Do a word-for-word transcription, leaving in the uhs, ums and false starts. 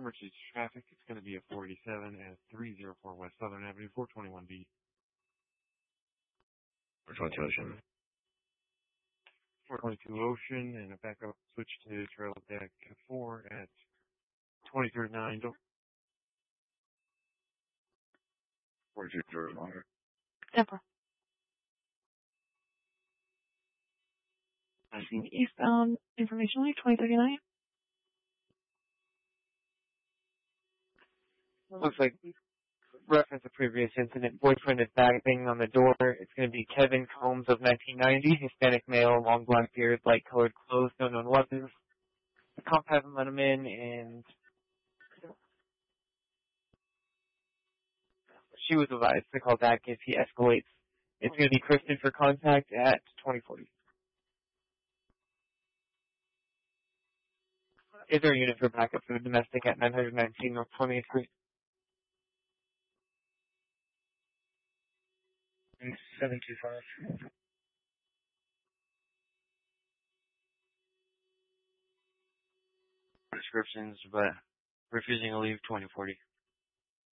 emergency traffic, it's going to be a four eighty-seven at three oh four West Southern Avenue, four twenty-one B. four twenty-two Ocean. four twenty-two Ocean, and a backup switch to trail deck four at twenty-third nine. forty-two George Longer. Deborah. Passing eastbound information only, twenty thirty-nine. Looks like reference a previous incident. Boyfriend is banging on the door. It's going to be Kevin Combs of nineteen ninety, Hispanic male, long black beard, light colored clothes, no known weapons. The cop hasn't let him in, and she was advised to call back if he escalates. It's going to be Kristen for contact at twenty forty. Is there a unit for backup for the domestic at nine nineteen North twentieth Street? seven two five. Prescriptions, but refusing to leave twenty forty.